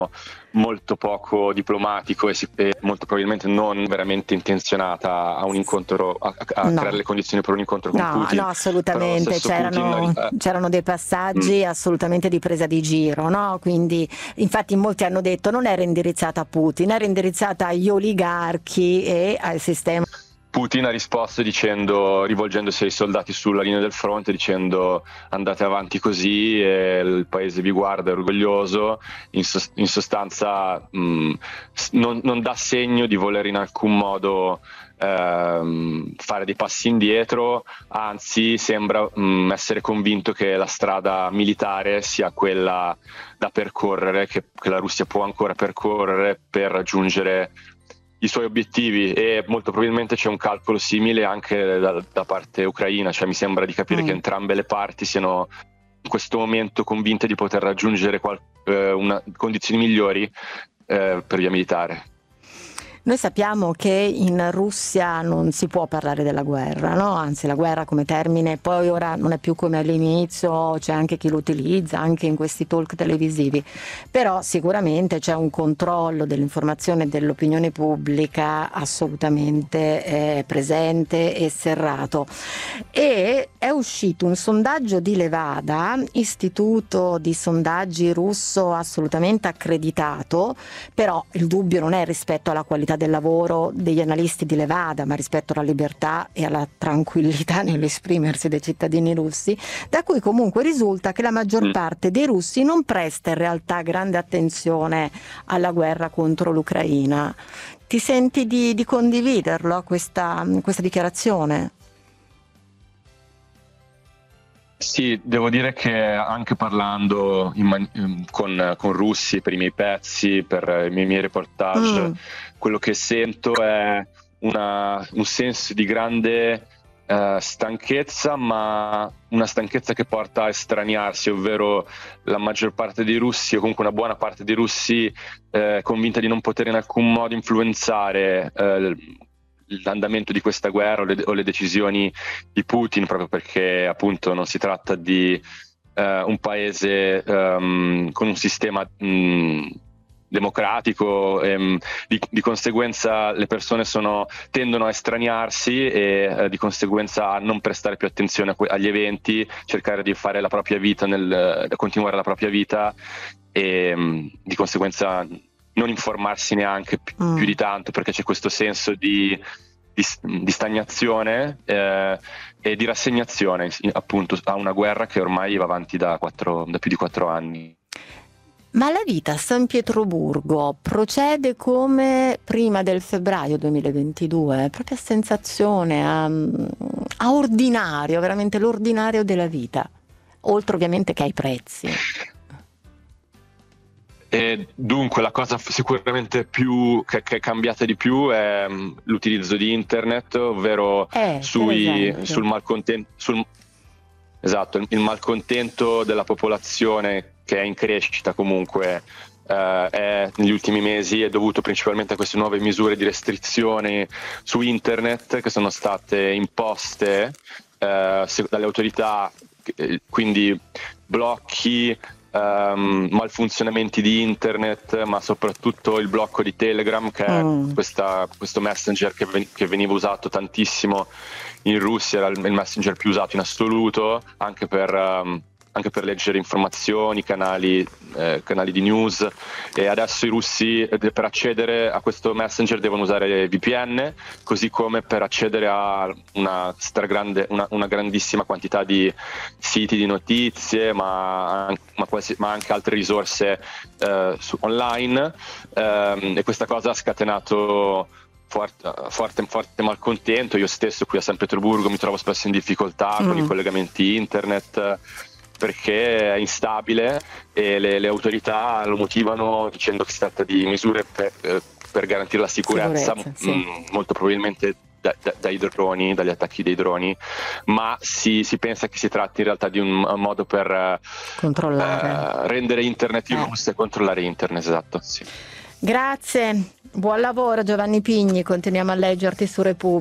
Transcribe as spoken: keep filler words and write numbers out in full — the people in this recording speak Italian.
molto poco diplomatico e, si, e molto probabilmente non veramente intenzionata a un incontro, a, a No. creare le condizioni per un incontro con No, Putin. no, assolutamente, c'erano, Putin, eh, c'erano dei passaggi mm. assolutamente di presa di giro, no? Quindi, infatti molti hanno detto non era indirizzata a Putin, era indirizzata agli oligarchi e al sistema. Putin ha risposto dicendo, rivolgendosi ai soldati sulla linea del fronte, dicendo andate avanti così e il paese vi guarda, è orgoglioso. In, sost- in sostanza mh, non, non dà segno di voler in alcun modo ehm, fare dei passi indietro, anzi sembra mh, essere convinto che la strada militare sia quella da percorrere, che, che la Russia può ancora percorrere per raggiungere i suoi obiettivi, e molto probabilmente c'è un calcolo simile anche da, da parte ucraina, cioè mi sembra di capire Mm. che entrambe le parti siano in questo momento convinte di poter raggiungere qual- eh, una, condizioni migliori eh, per via militare. Noi sappiamo che in Russia non si può parlare della guerra, no? Anzi, la guerra come termine poi ora non è più come all'inizio, c'è anche chi lo utilizza, anche in questi talk televisivi, però sicuramente c'è un controllo dell'informazione e dell'opinione pubblica assolutamente eh, presente e serrato. E è uscito un sondaggio di Levada, istituto di sondaggi russo assolutamente accreditato, però il dubbio non è rispetto alla qualità del lavoro degli analisti di Levada, ma rispetto alla libertà e alla tranquillità nell'esprimersi dei cittadini russi, da cui comunque risulta che la maggior Mm. parte dei russi non presta in realtà grande attenzione alla guerra contro l'Ucraina. Ti senti di, di condividerlo, questa, questa dichiarazione? Sì, devo dire che anche parlando in man- con, con russi per i miei pezzi, per i miei, miei reportage, Mm. quello che sento è una- un senso di grande eh, stanchezza, ma una stanchezza che porta a estraniarsi, ovvero la maggior parte dei russi, o comunque una buona parte dei russi, eh, convinta di non poter in alcun modo influenzare eh, l'andamento di questa guerra o le, o le decisioni di Putin, proprio perché appunto non si tratta di eh, un paese um, con un sistema mh, democratico, ehm, di, di conseguenza le persone sono, tendono a estraniarsi e eh, di conseguenza a non prestare più attenzione a que- agli eventi, cercare di fare la propria vita, nel, continuare la propria vita e mh, di conseguenza non informarsi neanche pi- Mm. più di tanto, perché c'è questo senso di, di, di stagnazione eh, e di rassegnazione appunto a una guerra che ormai va avanti da, quattro, da più di quattro anni. Ma la vita a San Pietroburgo procede come prima del febbraio duemilaventidue, proprio a sensazione, a, a ordinario, veramente l'ordinario della vita, oltre ovviamente che ai prezzi. E dunque la cosa sicuramente più che, che è cambiata di più è um, l'utilizzo di internet, ovvero Eh, per sui, esempio. sul malcontento, sul, esatto, il, il malcontento della popolazione che è in crescita comunque eh, è, negli ultimi mesi è dovuto principalmente a queste nuove misure di restrizione su internet che sono state imposte eh, se, dalle autorità, eh, quindi blocchi, Um, malfunzionamenti di internet, ma soprattutto il blocco di Telegram, che è Mm. questa, questo messenger che, ven- che veniva usato tantissimo in Russia, era il, il messenger più usato in assoluto, anche per, um, anche per leggere informazioni, canali, eh, canali di news, e adesso i russi eh, per accedere a questo messenger devono usare V P N, così come per accedere a una stragrande, una, una grandissima quantità di siti di notizie, ma, ma, quasi, ma anche altre risorse eh, su, online, ehm, e questa cosa ha scatenato forte, forte, forte malcontento. Io stesso qui a San Pietroburgo mi trovo spesso in difficoltà Mm. con i collegamenti internet, perché è instabile e le, le autorità lo motivano dicendo che si tratta di misure per, per garantire la sicurezza, Sicurezza, sì. mh, molto probabilmente da, da, dai droni, dagli attacchi dei droni, ma si, si pensa che si tratti in realtà di un modo per Controllare. eh, rendere internet in Eh. Russia e controllare internet, esatto, sì. Grazie, buon lavoro Giovanni Pigni, continuiamo a leggerti su Repubblica.